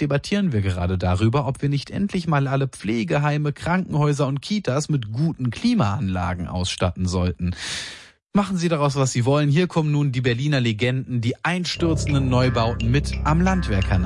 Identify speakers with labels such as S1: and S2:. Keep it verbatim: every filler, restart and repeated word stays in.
S1: debattieren wir gerade darüber, ob wir nicht endlich mal alle Pflegeheime, Krankenhäuser und Kitas mit guten Klimaanlagen ausstatten sollten. Machen Sie daraus, was Sie wollen. Hier kommen nun die Berliner Legenden, die einstürzenden Neubauten mit Am Landwehrkanal.